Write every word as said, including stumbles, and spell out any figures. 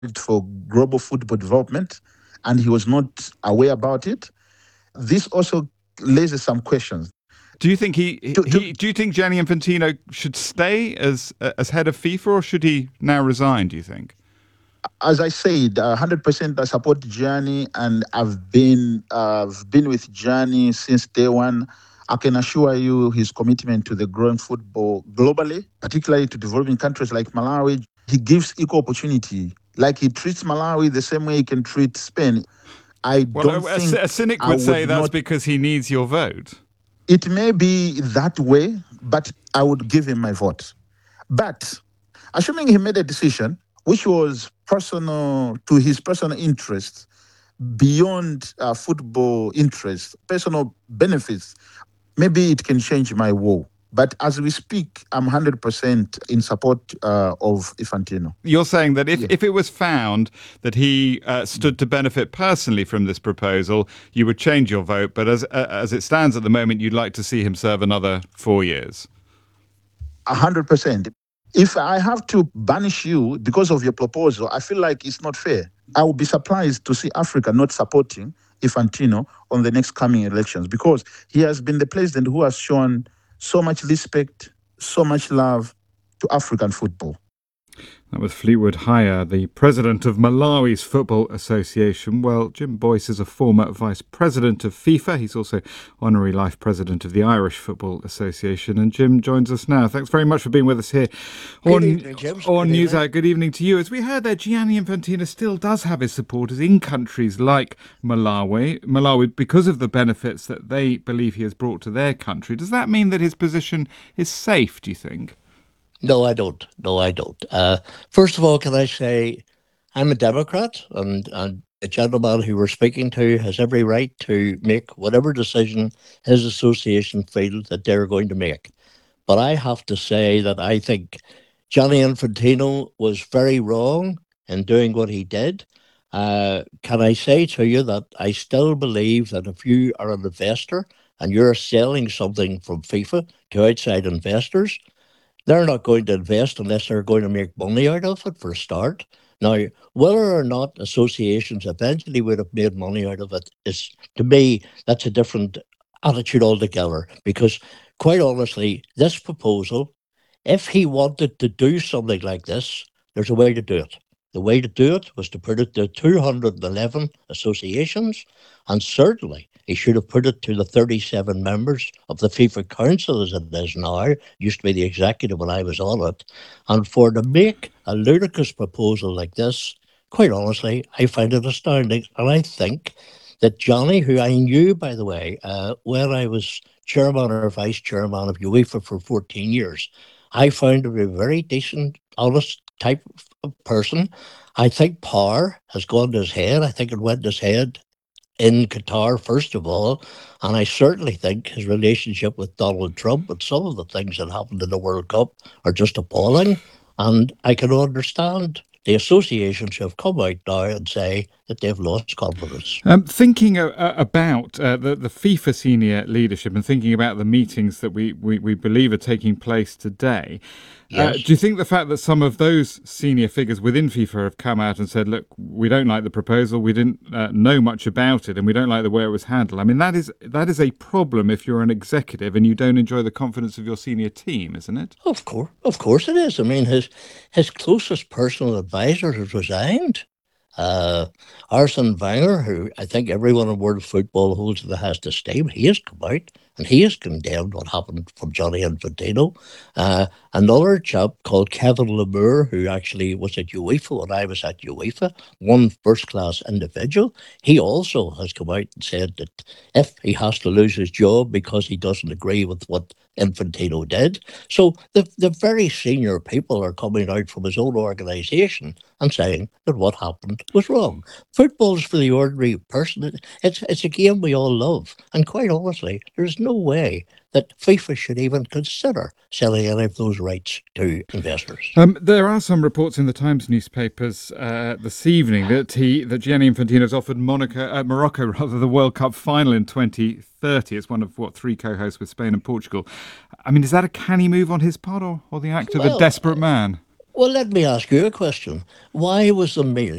for global football development, and he was not aware about it. This also raises some questions. Do you think he, To, to, he do you think Gianni Infantino should stay as as head of FIFA, or should he now resign, do you think? as I said, uh, one hundred percent I support Gianni, and I've been uh, I've been with Gianni since day one. I can assure you his commitment to the growing football globally, particularly to developing countries like Malawi. He gives equal opportunity. Like he treats Malawi the same way he can treat Spain. I Well, don't a, a, a think cynic I would say would that's not. because he needs your vote. It may be that way, but I would give him my vote. But assuming he made a decision which was personal to his personal interests, beyond uh, football interests, personal benefits, maybe it can change my will. But as we speak, I'm one hundred percent in support uh, of Infantino. You're saying that if, Yeah. if it was found that he uh, stood to benefit personally from this proposal, you would change your vote. But as uh, as it stands at the moment, you'd like to see him serve another four years. one hundred percent. If I have to banish you because of your proposal, I feel like it's not fair. I would be surprised to see Africa not supporting Infantino on the next coming elections, because he has been the president who has shown so much respect, so much love to African football. That was Fleetwood Haya, the president of Malawi's Football Association. Well, Jim Boyce is a former vice president of FIFA. He's also honorary life president of the Irish Football Association. And Jim joins us now. Thanks very much for being with us here Good on, evening, James. on Good News evening. Hour. Good evening to you. As we heard there, Gianni Infantino still does have his supporters in countries like Malawi, Malawi because of the benefits that they believe he has brought to their country. Does that mean that his position is safe, do you think? No, I don't. No, I don't. Uh, first of all, can I say I'm a Democrat, and, and the gentleman who we're speaking to has every right to make whatever decision his association feel that they're going to make. But I have to say that I think Gianni Infantino was very wrong in doing what he did. Uh, can I say to you that I still believe that if you are an investor and you're selling something from FIFA to outside investors, they're not going to invest unless they're going to make money out of it for a start. Now, whether or not associations eventually would have made money out of it is, to me, that's a different attitude altogether. Because, quite honestly, this proposal, if he wanted to do something like this, there's a way to do it. The way to do it was to put it to two hundred eleven associations, and certainly he should have put it to the thirty-seven members of the FIFA Council as it is now. Used to be the executive when I was on it. And for to make a ludicrous proposal like this, quite honestly, I find it astounding. And I think that Johnny, who I knew, by the way, uh, when I was chairman or vice chairman of UEFA for fourteen years, I found him a very decent, honest type of person. I think power has gone to his head. I think it went to his head in Qatar, first of all. And I certainly think his relationship with Donald Trump and some of the things that happened in the World Cup are just appalling. And I can understand the associations have come out now and say that they've lost confidence. Um, thinking uh, about uh, the, the FIFA senior leadership and thinking about the meetings that we, we, we believe are taking place today, uh, Yes. do you think the fact that some of those senior figures within FIFA have come out and said, look, we don't like the proposal, we didn't uh, know much about it, and we don't like the way it was handled? I mean, that is that is a problem if you're an executive and you don't enjoy the confidence of your senior team, isn't it? Of course, of course it is. I mean, his his closest personal advisor has resigned. Uh, Arsene Wenger, who I think everyone in world football holds in the highest esteem, he has come out and he has condemned what happened from Johnny Infantino. Uh, another chap called Kevin Lemire, who actually was at UEFA when I was at UEFA, one first-class individual, he also has come out and said that if he has to lose his job because he doesn't agree with what Infantino did. So the, the very senior people are coming out from his own organisation and saying that what happened was wrong. Football's for the ordinary person. It's it's a game we all love. And quite honestly, there's no way that FIFA should even consider selling any of those rights to investors. Um, there are some reports in the Times newspapers uh, this evening that he that Gianni Infantino has offered Monaco, uh, Morocco rather the World Cup final in twenty thirty. It's one of what three co-hosts with Spain and Portugal. I mean, is that a canny move on his part, or, or the act of Well, a desperate man? Well, let me ask you a question. Why was the meal